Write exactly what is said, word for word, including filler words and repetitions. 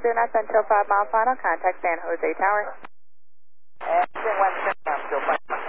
do not until five mile final. Contact San Jose Tower. And Western, I'm still fine.